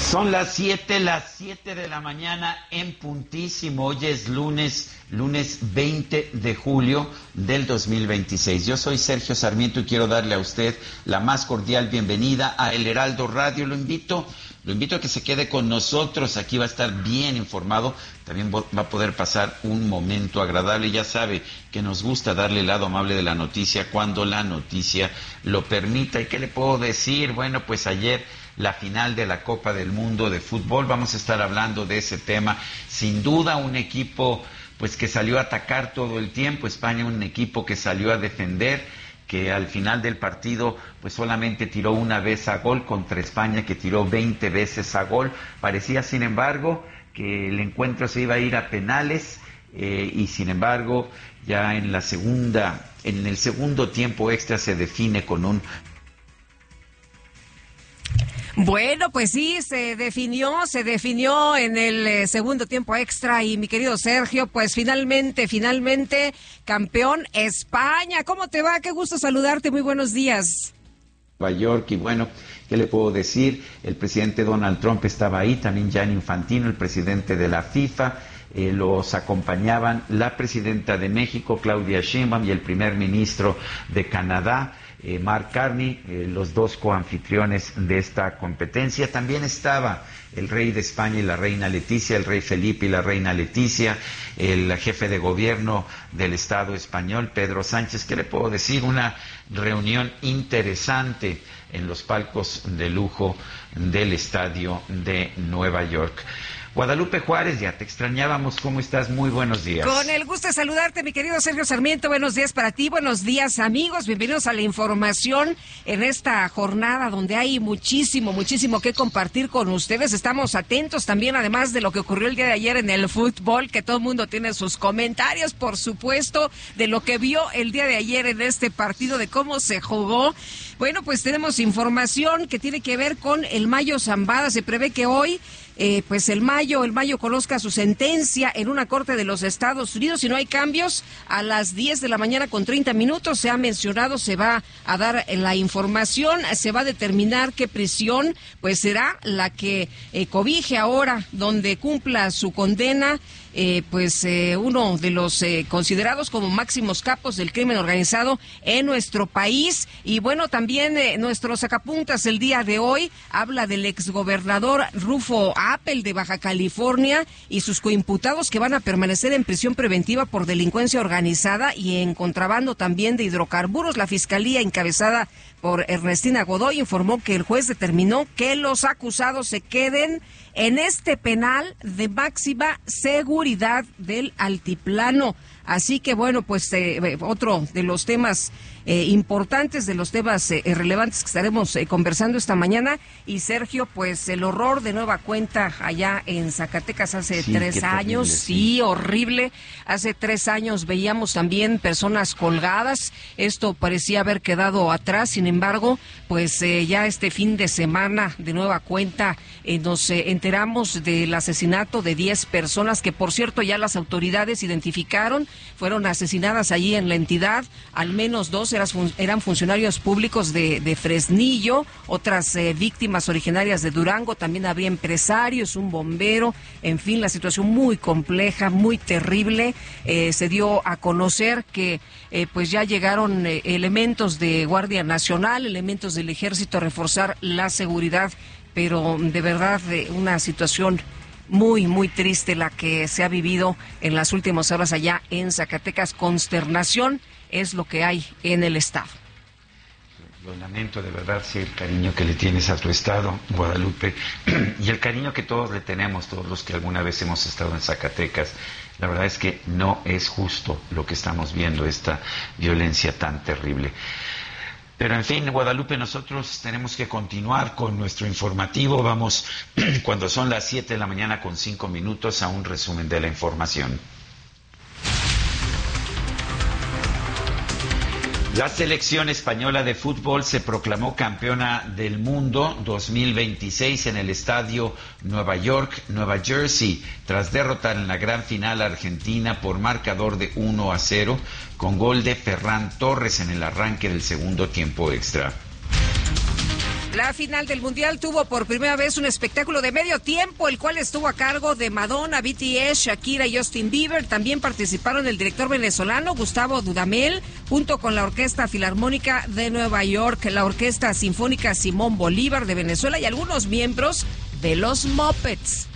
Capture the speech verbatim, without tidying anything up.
Son las siete, las siete de la mañana en puntísimo. Hoy es lunes, lunes veinte de julio del dos mil veintiséis. Yo soy Sergio Sarmiento y quiero darle a usted la más cordial bienvenida a El Heraldo Radio. Lo invito, lo invito a que se quede con nosotros. Aquí va a estar bien informado. También va a poder pasar un momento agradable. Ya sabe que nos gusta darle el lado amable de la noticia cuando la noticia lo permita. ¿Y qué le puedo decir? Bueno, pues ayer la final de la Copa del Mundo de fútbol. Vamos a estar hablando de ese tema. Sin duda un equipo pues que salió a atacar todo el tiempo. España, un equipo que salió a defender, que al final del partido pues solamente tiró una vez a gol contra España, que tiró veinte veces a gol. Parecía, sin embargo, que el encuentro se iba a ir a penales eh, y sin embargo ya en la segunda, en el segundo tiempo extra se define con un... Bueno, pues sí, se definió, se definió en el eh, segundo tiempo extra y mi querido Sergio, pues finalmente, finalmente, campeón España. ¿Cómo te va? Qué gusto saludarte, muy buenos días. Nueva York, y bueno, ¿qué le puedo decir? El presidente Donald Trump estaba ahí, también Gianni Infantino, el presidente de la FIFA. Eh, los acompañaban la presidenta de México, Claudia Sheinbaum, y el primer ministro de Canadá, eh, Mark Carney, eh, los dos coanfitriones de esta competencia. También estaba el rey de España y la reina Leticia, el rey Felipe y la reina Leticia, el jefe de gobierno del Estado español, Pedro Sánchez. ¿Qué le puedo decir? Una reunión interesante en los palcos de lujo del Estadio de Nueva York. Guadalupe Juárez, ya te extrañábamos. ¿Cómo estás? Muy buenos días. Con el gusto de saludarte, mi querido Sergio Sarmiento. Buenos días para ti, buenos días, amigos. Bienvenidos a la información en esta jornada donde hay muchísimo, muchísimo que compartir con ustedes. Estamos atentos también, además de lo que ocurrió el día de ayer en el fútbol, que todo el mundo tiene sus comentarios, por supuesto, de lo que vio el día de ayer en este partido, de cómo se jugó. Bueno, pues tenemos información que tiene que ver con el Mayo Zambada. Se prevé que hoy Eh, pues el Mayo, el Mayo conozca su sentencia en una corte de los Estados Unidos. Si no hay cambios, a las diez de la mañana con treinta minutos, se ha mencionado, se va a dar la información, se va a determinar qué prisión pues será la que eh, cobije ahora donde cumpla su condena. Eh, pues eh, uno de los eh, considerados como máximos capos del crimen organizado en nuestro país. Y bueno, también eh, nuestro sacapuntas el día de hoy habla del exgobernador Rufo Appel de Baja California y sus coimputados que van a permanecer en prisión preventiva por delincuencia organizada y en contrabando también de hidrocarburos. La fiscalía encabezada por Ernestina Godoy informó que el juez determinó que los acusados se queden en este penal de máxima seguridad del Altiplano. Así que bueno, pues eh, otro de los temas eh, importantes, de los temas eh, relevantes que estaremos eh, conversando esta mañana. Y Sergio, pues el horror de nueva cuenta allá en Zacatecas hace sí, tres años, terrible, sí. sí, horrible. Hace tres años veíamos también personas colgadas. Esto parecía haber quedado atrás, sin embargo, pues eh, ya este fin de semana de nueva cuenta eh, nos eh, enteramos del asesinato de diez personas que, por cierto, ya las autoridades identificaron. Fueron asesinadas allí en la entidad, al menos dos eran funcionarios públicos de, de Fresnillo, otras eh, víctimas originarias de Durango, también había empresarios, un bombero, en fin, la situación muy compleja, muy terrible. Eh, se dio a conocer que eh, pues ya llegaron eh, elementos de Guardia Nacional, elementos del Ejército a reforzar la seguridad, pero de verdad eh, una situación muy, muy triste la que se ha vivido en las últimas horas allá en Zacatecas. Consternación es lo que hay en el estado. Lo lamento de verdad, sí, el cariño que le tienes a tu estado, Guadalupe, y el cariño que todos le tenemos, todos los que alguna vez hemos estado en Zacatecas. La verdad es que no es justo lo que estamos viendo, esta violencia tan terrible. Pero en fin, Guadalupe, nosotros tenemos que continuar con nuestro informativo. Vamos, cuando son las siete de la mañana con cinco minutos, a un resumen de la información. La selección española de fútbol se proclamó campeona del mundo dos mil veintiséis en el estadio Nueva York, Nueva Jersey, tras derrotar en la gran final a Argentina por marcador de uno a cero, con gol de Ferran Torres en el arranque del segundo tiempo extra. La final del Mundial tuvo por primera vez un espectáculo de medio tiempo, el cual estuvo a cargo de Madonna, B T S, Shakira y Justin Bieber. También participaron el director venezolano Gustavo Dudamel, junto con la Orquesta Filarmónica de Nueva York, la Orquesta Sinfónica Simón Bolívar de Venezuela y algunos miembros de los Muppets.